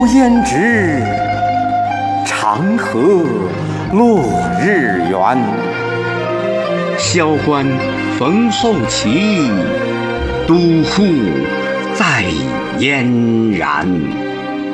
胭脂，长河落日圆。 萧关逢候骑，都护在燕然。